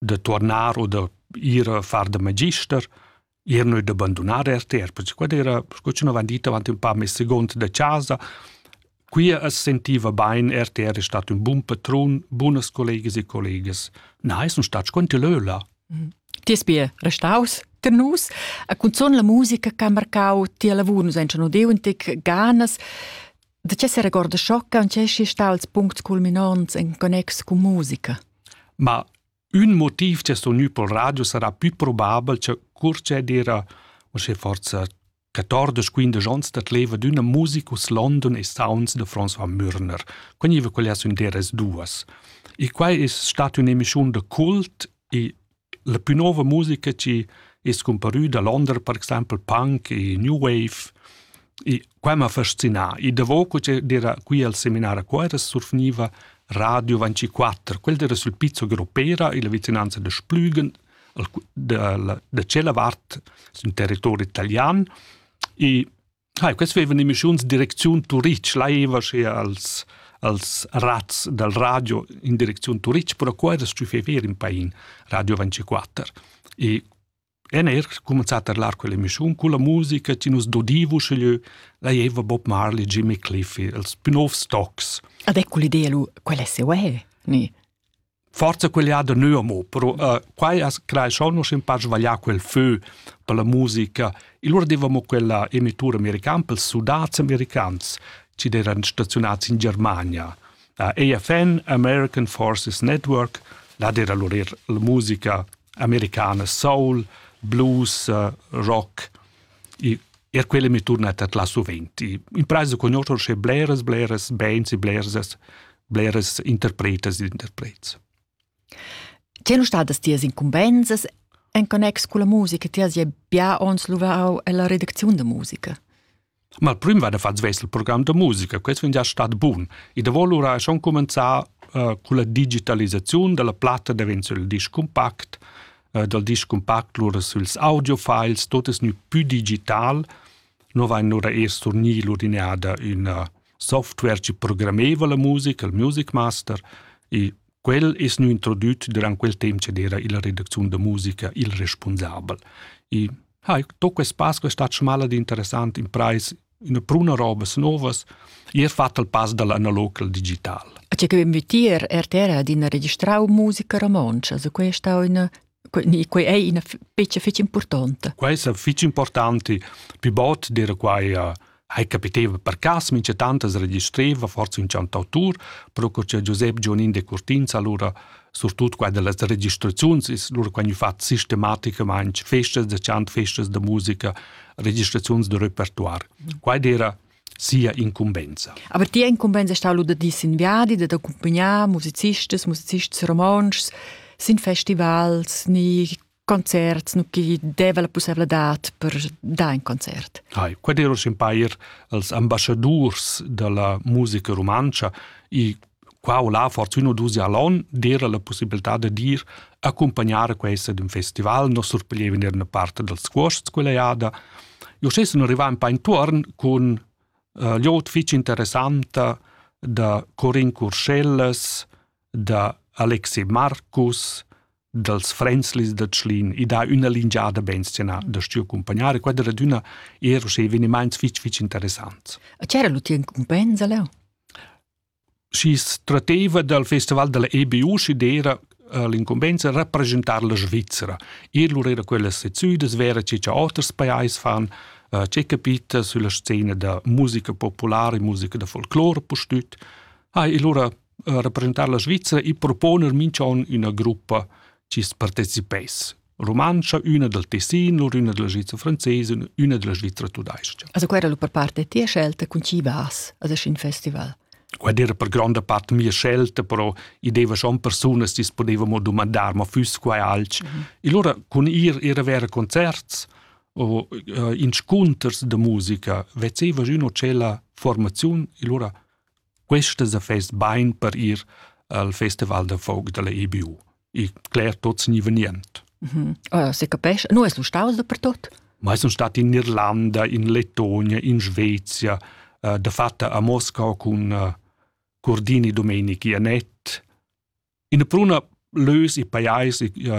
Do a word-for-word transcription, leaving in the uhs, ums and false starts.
de tornar o de ir a far de magister, ir noi de abbandonar R T R, perché qua era, scucci non vandita avanti un paar mesi secondi de casa, qui es sentiva bain, R T R è stato un buon patron, buonas collegas e collegas. Nein, sono stati quanti löla. Mm. Ti spie restaus ter nus, a cunzon la musica che ha marcau ti a lavur, nus entra no deu un tic ganas. Da c'è se recorda sciocca, un c'è si sta als punct culminants en connex con musica. Ma un motiv che sto nu pel radio sarà più probabile che curce d'era, c'è forza quattordici quindici anni dat leva d'una musicus London e Sounds de François Mürner. Quando io quelle sono deres duas. E qua è stata un'emissione de cult e la più nuova musica che è scomparita da Londra, per esempio punk e new wave. E qua mi ha fascinato. E da poco c'era qui al seminario qua era surfniva Radio ventiquattro. Quella era sul pizzo Gropera e la vicinanza de Splügen, da cella part sul territorio italiano. E ah, queste avevano emissioni di direzione Turic. Lei aveva als als rats del radio in direzione Turic, però qua era stufevere in paese Radio ventiquattro. E e ne er cominciato a parlare quella emissione con la musica che nos dodivo scegliere. Lei aveva Bob Marley, Jimmy Cliff, els spin-off stocks. Ed ecco l'idea lu, quella se uè, ni? Forza quelli ha da nuovo, però uh, qua crea schon noch un paar sbagliare quel feu per la musica. E allora avevamo quella emitura americana, per soldati americani, che erano stazionati in Germania. Uh, A F N, American Forces Network, là era allora la musica americana, soul, blues, uh, rock, e er quella mi tornata la soventi. In pratica conosco c'è bleres, bleres, bands e bleres, bleres interpretes e interprets. C'è non sta das ties incumbenze en connex con la musica, ties je bia ons luvau e la redazione de musica. Ma il primo va da fare il programma di musica, questo è già stato buono. E da allora è schon cominciato uh, con la digitalizzazione della platta diventa il disco compact, uh, del disco compact lura suls audiofiles, tutto è nu più digital. Non va in ora erst torni l'ordinata in uh, software che programmava la musica, il Music Master, e quel è nu introdotto durante quel tempo che era la redazione di musica il responsabile. E ah, tutto questo passo è stato schmala di interessante in price, in pruna roba nuove, e è fatto il passo dall'analogo al digitale. C'è che invitier R T R ad in registrare musica romancia, so questo è una que è una peccia fece importante. Questo è fece importante, più bot dire qua uh, hai capiteva per caso, mince tantas registreva, forse un cantautor, però che Giuseppe Gionin de Cortins, allora, soprattutto qua delle registrazioni, allora quando fatto sistematicamente feste de cant, feste de musica, registrazioni de repertoire. Mm. Qua era sia incumbenza. Aber die incumbenza sta lu da disinviadi, da accompagnare musicistas, musicistas romansch, sin festivals, ni concerts, nu chi deva la possibilità per dare un concert. Hai, qua ero sempre els ambasciadors della musica romancia e qua o là, forse uno o due anni, era la possibilità di dire accompagnare questo ad un festival, non sorprendeva in una parte del squash, quella iada. Io stesso non arrivavo un po' intorno con uh, gli altri interessanti da Corinne Curcelles, da Alexei Marcus, dels Frenzlis de Schlin, e da una lingiada benzina da stu accompagnare, qua era d'una ero se eveniments fic fic interessanti. A c'era lu tien compensa, Leo? Si trattava del festival della E B U, si era uh, l'incombenza rappresentare la Svizzera. E allora era quella sezione, vera che c'è altri paesi fan, uh, c'è capita sulla scena da musica popolare, musica da folklore postut. Ah, e allora uh, rappresentare la Svizzera e proporre mincion una gruppa ci partecipesse. Romancia, una del Tessin, una della Svizzera francese, una della Svizzera tedesca. Also quella per parte tua scelta con chi vas ad un festival? Quella era per grande parte mia scelta, però i deva schon persone che si potevano domandare, ma fus qua alci. Mm-hmm. E allora con ir era vera concerts o uh, inconters de musica, vedeva uno c'è la formazione, e allora questo è fest bain per ir al festival de folk della E B U. E clar tots ni venient. Mm-hmm. Uh, se capisce, non è lo staus dappertutto? Ma sono stati in Irlanda, in Lettonia, in Svezia, uh, da fatta a Mosca con uh, Cordini Domenici Anet. In pruna lös i paesi uh,